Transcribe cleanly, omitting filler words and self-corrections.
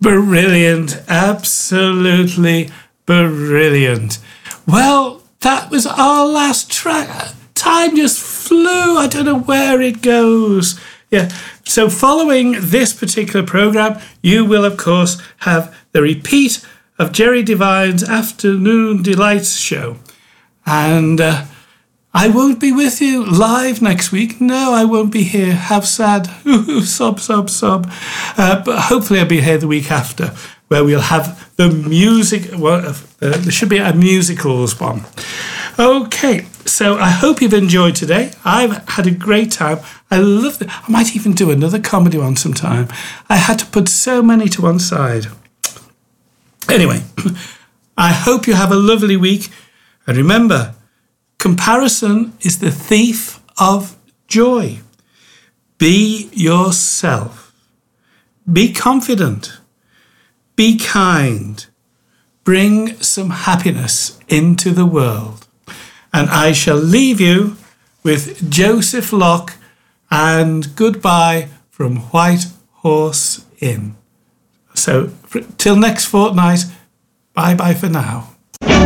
Brilliant. Absolutely brilliant. Well, that was our last track. Time just flew. I don't know where it goes. Yeah. So following this particular program, you will, of course, have the repeat of Jerry Devine's Afternoon Delights show. And I won't be with you live next week. No, I won't be here. How sad. Sob, sob, sob. But hopefully I'll be here the week after, where we'll have the music. Well, there should be a musicals one. Okay, so I hope you've enjoyed today. I've had a great time. I love it. I might even do another comedy one sometime. I had to put so many to one side. Anyway, I hope you have a lovely week. And remember, comparison is the thief of joy. Be yourself. Be confident. Be kind. Bring some happiness into the world. And I shall leave you with Joseph Locke and Goodbye from White Horse Inn. So till next fortnight, bye-bye for now.